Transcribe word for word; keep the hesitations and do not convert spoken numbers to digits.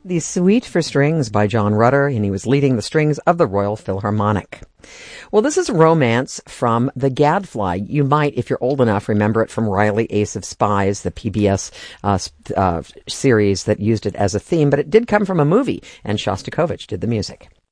The Suite for Strings by John Rutter, and he was leading the strings of the Royal Philharmonic. Well, this is romance from The Gadfly. You might, if you're old enough, remember it from Riley, Ace of Spies, the P B S uh, uh, series that used it as a theme, but it did come from a movie, and Shostakovich did the music.